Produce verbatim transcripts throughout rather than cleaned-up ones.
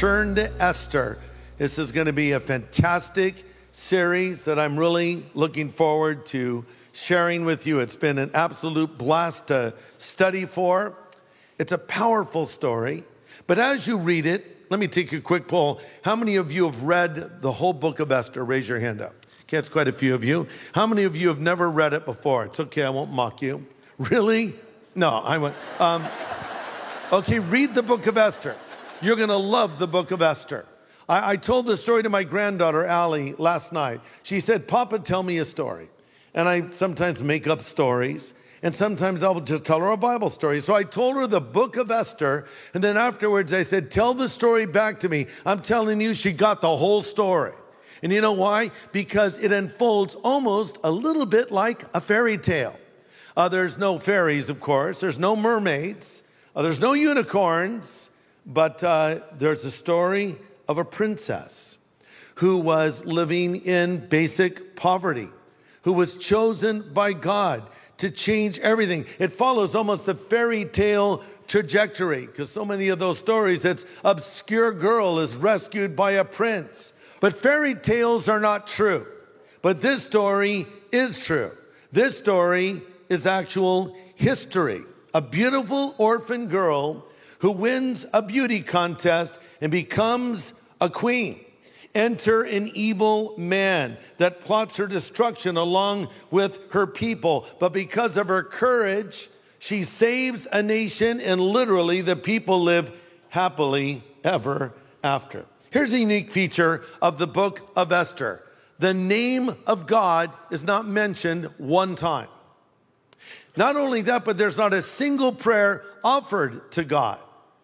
Return to Esther. This is going to be a fantastic series that I'm really looking forward to sharing with you. It's been an absolute blast to study for. It's a powerful story, but as you read it, let me take a quick poll. How many of you have read the whole book of Esther? Raise your hand up. Okay, it's quite a few of you. How many of you have never read it before? It's okay, I won't mock you. Really? No, I won't. Um, okay, read the book of Esther. You're gonna love the book of Esther. I, I told the story to my granddaughter, Allie, last night. She said, Papa, tell me a story. And I sometimes make up stories, and sometimes I'll just tell her a Bible story. So I told her the book of Esther, and then afterwards I said, tell the story back to me. I'm telling you, she got the whole story. And you know why? Because it unfolds almost a little bit like a fairy tale. Uh, there's no fairies, of course. There's no mermaids. Uh, there's no unicorns. But uh, there's a story of a princess who was living in basic poverty, who was chosen by God to change everything. It follows almost the fairy tale trajectory, because so many of those stories, it's obscure girl is rescued by a prince. But fairy tales are not true. But this story is true. This story is actual history. A beautiful orphan girl who wins a beauty contest and becomes a queen. Enter an evil man that plots her destruction along with her people. But because of her courage, she saves a nation, and literally the people live happily ever after. Here's a unique feature of the book of Esther. The name of God is not mentioned one time. Not only that, but there's not a single prayer offered to God.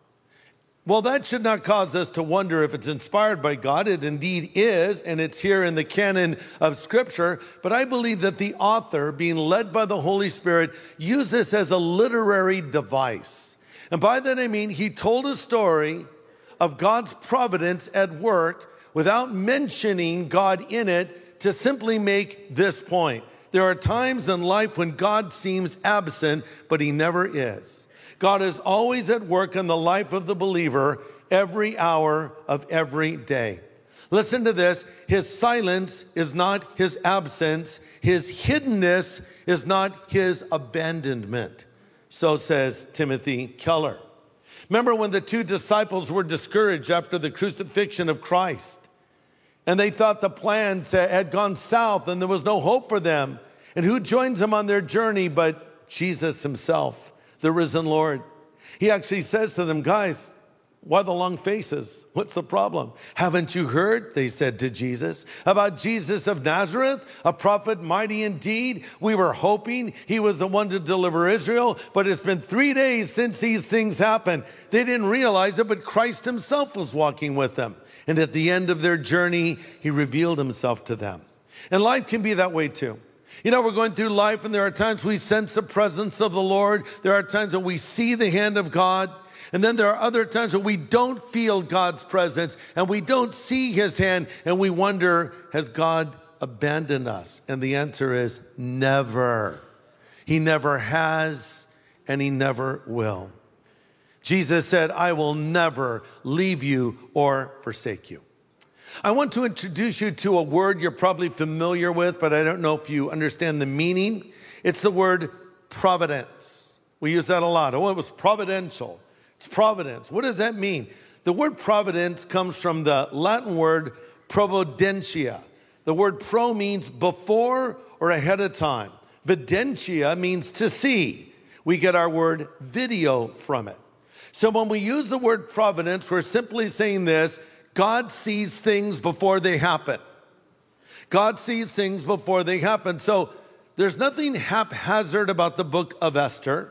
Well, that should not cause us to wonder if it's inspired by God. It indeed is, and it's here in the canon of Scripture. But I believe that the author, being led by the Holy Spirit, used this as a literary device. And by that I mean he told a story of God's providence at work without mentioning God in it, to simply make this point. There are times in life when God seems absent, but he never is. God is always at work in the life of the believer every hour of every day. Listen to this. His silence is not his absence. His hiddenness is not his abandonment. So says Timothy Keller. Remember when the two disciples were discouraged after the crucifixion of Christ, and they thought the plans had gone south and there was no hope for them. And who joins them on their journey but Jesus himself, the risen Lord? He actually says to them, guys, why the long faces? What's the problem? Haven't you heard, they said to Jesus, about Jesus of Nazareth, a prophet mighty indeed? We were hoping he was the one to deliver Israel, but it's been three days since these things happened. They didn't realize it, but Christ himself was walking with them. And at the end of their journey, he revealed himself to them. And life can be that way too. You know, we're going through life, and there are times we sense the presence of the Lord. There are times when we see the hand of God. And then there are other times when we don't feel God's presence and we don't see his hand, and we wonder, has God abandoned us? And the answer is never. He never has, and he never will. Jesus said, I will never leave you or forsake you. I want to introduce you to a word you're probably familiar with, but I don't know if you understand the meaning. It's the word providence. We use that a lot. Oh, it was providential. It's providence. What does that mean? The word providence comes from the Latin word providentia. The word pro means before or ahead of time. Videntia means to see. We get our word video from it. So when we use the word providence, we're simply saying this: God sees things before they happen. God sees things before they happen. So there's nothing haphazard about the book of Esther.